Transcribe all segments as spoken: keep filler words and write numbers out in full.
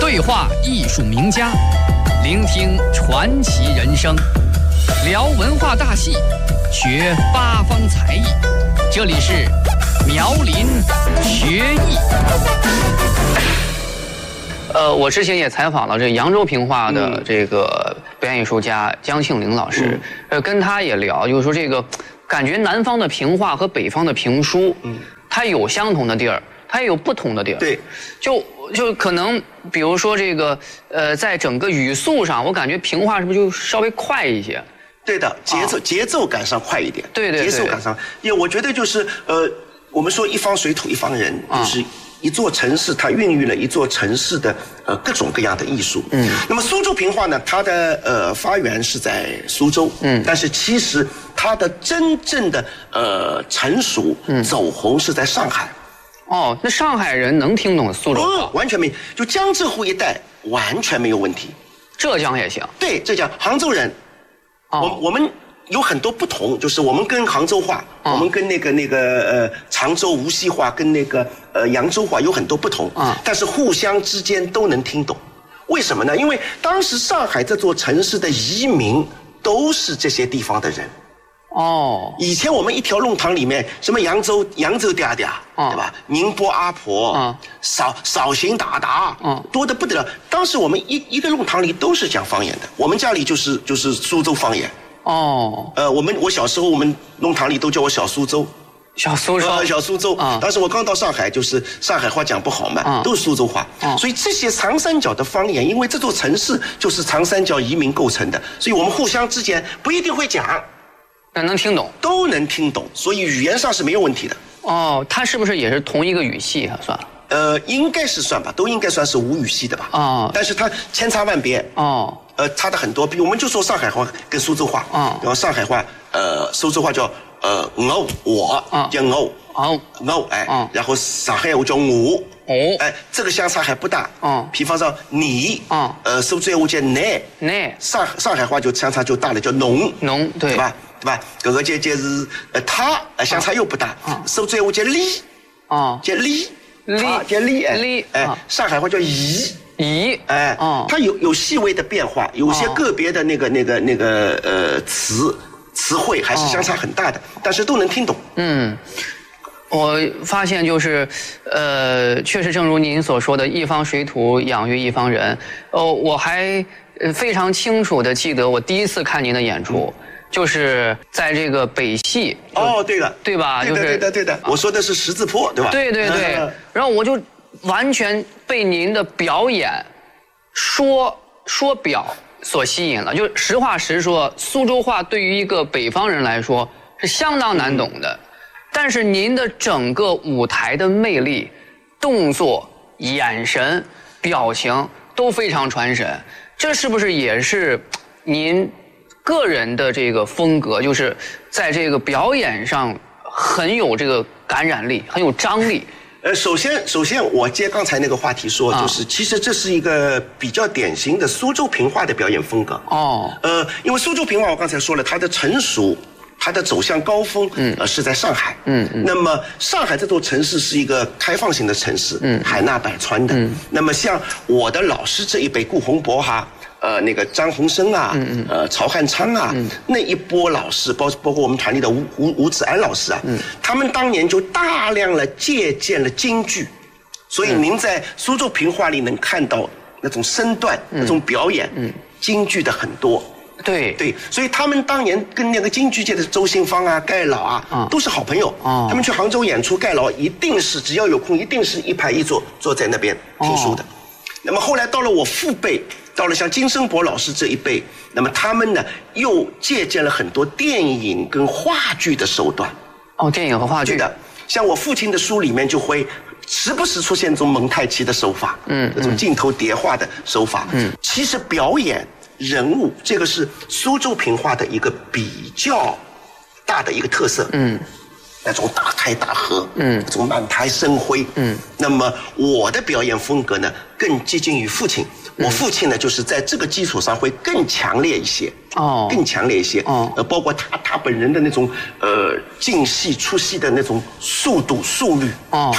对话艺术名家，聆听传奇人生，聊文化大戏，学八方才艺。这里是苗林学艺。呃，我之前也采访了这个扬州评话的这个表演艺术家江庆龄老师，嗯、呃，跟他也聊，就是说这个感觉南方的评话和北方的评书，嗯，它有相同的地儿，它也有不同的地儿。对，就就可能比如说这个呃，在整个语速上，我感觉评话是不是就稍微快一些？ 对的，节奏、啊、节奏感上快一点。 对对对， 节奏感上，因为我觉得就是呃，我们说一方水土一方人，就是。啊一座城市，它孕育了一座城市的呃各种各样的艺术。嗯，那么苏州评话呢，它的呃发源是在苏州。嗯，但是其实它的真正的呃成熟、嗯、走红是在上海。 哦，那上海人能听懂苏州话？ 哦，完全没，就江浙沪一带完全没有问题。 浙江也行。 对，浙江、杭州人，哦、我我们。有很多不同，就是我们跟杭州话，嗯、我们跟那个那个呃常州无锡话，跟那个呃扬州话有很多不同，嗯、但是互相之间都能听懂。为什么呢？因为当时上海这座城市的移民都是这些地方的人。哦，以前我们一条弄堂里面，什么扬州扬州嗲嗲，嗯、对吧？宁波阿婆，嗯、绍绍兴达达，嗯、多得不得了。当时我们一一个弄堂里都是讲方言的，我们家里就是就是苏州方言。哦，呃，我们我小时候我们弄堂里都叫我小苏州， 小苏州， 呃，小苏州。啊、嗯，当时我刚到上海，就是上海话讲不好嘛，嗯、都是苏州话。嗯，所以这些长三角的方言，因为这座城市就是长三角移民构成的，所以我们互相之间不一定会讲， 但能听懂， 都能听懂，所以语言上是没有问题的。 哦，它是不是也是同一个语系啊？算了。 呃，应该是算吧，都应该算是吴语系的吧。哦，但是它千差万别。哦。呃，差的很多，比如我们就说上海话跟苏州话，嗯，然后上海话，呃，苏州话叫呃我我，嗯、叫我，哦我，哎，嗯、然后上海话叫我，哦，哎，这个相差还不大，嗯，比方说你，嗯，呃，苏州话叫你，你，上上海话就相差就大了，叫侬， 侬，对， 对吧？对吧？这个就就是呃他，呃相差又不大，嗯，苏州话叫你，哦，叫你，你，叫你， 你， 哎，上海话叫姨。 咦， 哎，哦，它有有细微的变化，有些个别的那个、哦、那个那个呃词词汇还是相差很大的，哦、但是都能听懂。嗯， 我发现就是，呃，确实正如您所说的，一方水土养育一方人。哦，我还非常清楚的记得我第一次看您的演出。嗯，就是在这个北戏。 哦，对了， 对吧？ 对的， 就是对的，对的。我说的是十字坡，对吧？ 对对对。嗯、然后我就完全被您的表演说说表所吸引了。就实话实说，苏州话对于一个北方人来说是相当难懂的，嗯、但是您的整个舞台的魅力、动作、眼神、表情都非常传神。这是不是也是您个人的这个风格，就是在这个表演上很有这个感染力，很有张力？ 呃，首先，首先我接刚才那个话题说，啊、就是其实这是一个比较典型的苏州评话的表演风格。哦，呃，因为苏州评话我刚才说了，它的成熟，它的走向高峰，嗯，呃，是在上海。嗯嗯。那么上海这座城市是一个开放型的城市，嗯，海纳百川的。嗯。那么像我的老师这一辈，顾洪博哈。呃，那个张鸿生啊，嗯嗯呃，曹汉昌啊，嗯、那一波老师，包包括我们团里的吴吴吴子安老师啊，嗯、他们当年就大量的借鉴了京剧，所以您在苏州评话里能看到那种身段、嗯、那种表演，嗯、京剧的很多。 对对，所以他们当年跟那个京剧界的周信芳啊、盖老啊，嗯、都是好朋友。哦、他们去杭州演出，盖老一定是只要有空，一定是一排一坐坐在那边听书的。哦、那么后来到了我父辈。到了像金生博老师这一辈，那么他们呢又借鉴了很多电影跟话剧的手段。 哦，电影和话剧。 对的，像我父亲的书里面就会时不时出现这种蒙太奇的手法，嗯，这种镜头叠化的手法。嗯，其实表演人物这个是苏州评话的一个比较大的一个特色。嗯。那种大开大合，嗯，那种满台生辉，嗯，那么我的表演风格呢，更接近于父亲。我父亲呢，就是在这个基础上会更强烈一些，哦，更强烈一些，哦，呃，包括他他本人的那种呃进戏出戏的那种速度速率，哦，他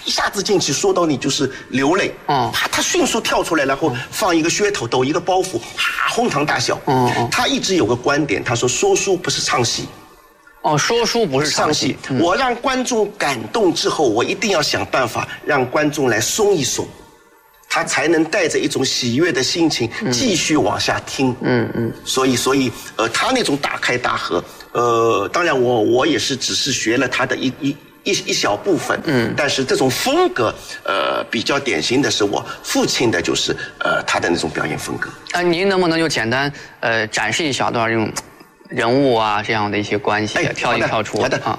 一下子进去说到你就是流泪，嗯，他他迅速跳出来，然后放一个噱头，抖一个包袱，哈，哄堂大笑。嗯嗯，他一直有个观点，他说说书不是唱戏。 哦，说书不是唱戏。 嗯、我让观众感动之后，我一定要想办法让观众来松一松，他才能带着一种喜悦的心情继续往下听。嗯嗯。所以，所以，呃，他那种大开大合，呃，当然我我也是只是学了他的一一。一一小部分，嗯，但是这种风格，呃，比较典型的是我父亲的，就是呃他的那种表演风格。 啊，您能不能就简单呃展示一小段这种人物啊这样的一些关系，哎、跳进跳出？ 好的啊。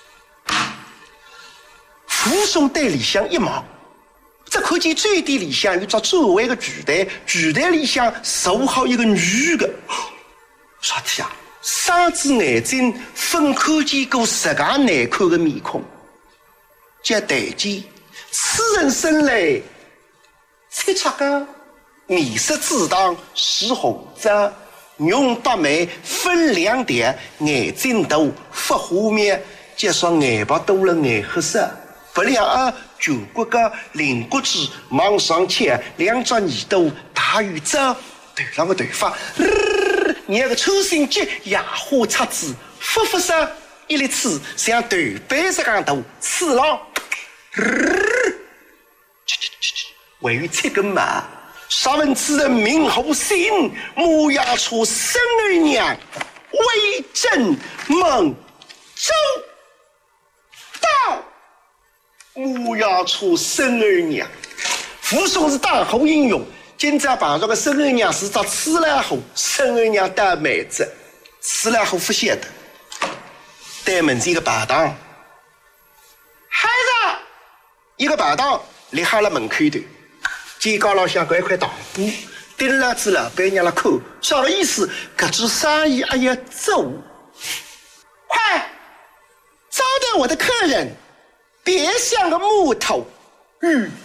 扶松队里向一望，只看见最底里向有只周围的巨蛋，巨蛋里向坐好一个女的，啥体啊？双只眼睛分看见过十个难看的面孔。接待见，此人生来七尺高，面色紫堂是红泽，容八眉分两点，眼睛大发花面，加上眼巴多了眼黑色，不两耳全骨个灵骨子往上切，两只耳朵大于走，头上个头发，你那个抽心结野花叉子，复复上一粒刺像豆瓣这样大，刺浪。为于这个嘛，杀文此人名后姓，母牙出生儿娘，为朕蒙周到。母牙出生儿娘，扶松是当后应用。今朝碰上个生儿娘是只吃了后，生儿娘带妹子，吃了后不晓得。对门是一个排档，孩子。一个排档立哈了门口头，肩高老向搿一块糖布，盯了子老板娘了看，啥个意思？搿只生意还要做，快招待我的客人，别像个木头，嗯。